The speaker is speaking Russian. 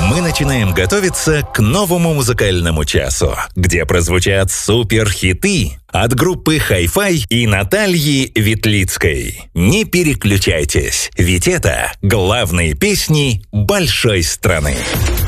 Мы начинаем готовиться к новому музыкальному часу, где прозвучат суперхиты от группы Hi-Fi и Натальи Ветлицкой. Не переключайтесь, ведь это главные песни большой страны.